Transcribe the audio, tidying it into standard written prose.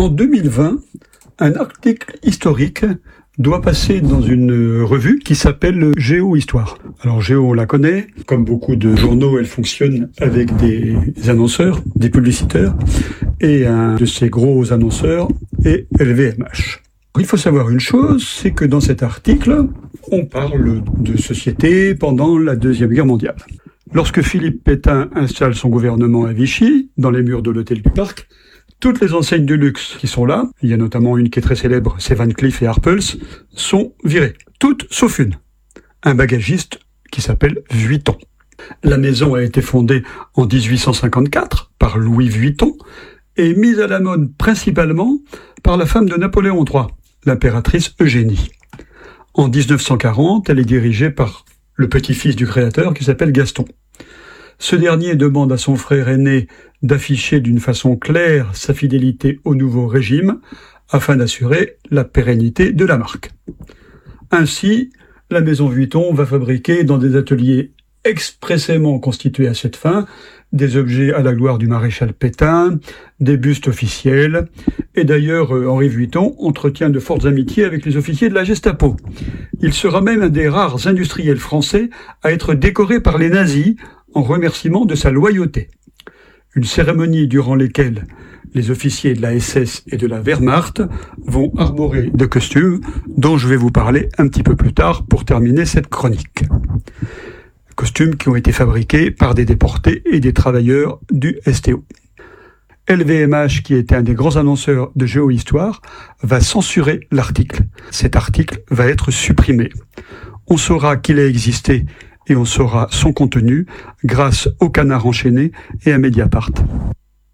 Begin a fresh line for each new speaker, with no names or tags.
En 2020, un article historique doit passer dans une revue qui s'appelle Géo-Histoire. Alors Géo, on la connaît. Comme beaucoup de journaux, elle fonctionne avec des annonceurs, des publicitaires. Et un de ces gros annonceurs est LVMH. Il faut savoir une chose, c'est que dans cet article, on parle de société pendant la Deuxième Guerre mondiale. Lorsque Philippe Pétain installe son gouvernement à Vichy, dans les murs de l'hôtel du Parc, toutes les enseignes de luxe qui sont là, il y a notamment une qui est très célèbre, c'est Van Cleef et Arpels, sont virées. Toutes sauf une. Un bagagiste qui s'appelle Vuitton. La maison a été fondée en 1854 par Louis Vuitton et mise à la mode principalement par la femme de Napoléon III, l'impératrice Eugénie. En 1940, elle est dirigée par le petit-fils du créateur qui s'appelle Gaston. Ce dernier demande à son frère aîné d'afficher d'une façon claire sa fidélité au nouveau régime afin d'assurer la pérennité de la marque. Ainsi, la maison Vuitton va fabriquer dans des ateliers expressément constitués à cette fin des objets à la gloire du maréchal Pétain, des bustes officiels, et d'ailleurs Henri Vuitton entretient de fortes amitiés avec les officiers de la Gestapo. Il sera même un des rares industriels français à être décoré par les nazis en remerciement de sa loyauté. Une cérémonie durant laquelle les officiers de la SS et de la Wehrmacht vont arborer des costumes dont je vais vous parler un petit peu plus tard pour terminer cette chronique. Costumes qui ont été fabriqués par des déportés et des travailleurs du STO. LVMH, qui était un des grands annonceurs de Géo-Histoire, va censurer l'article. Cet article va être supprimé. On saura qu'il a existé et on saura son contenu grâce au Canard enchaîné et à Mediapart.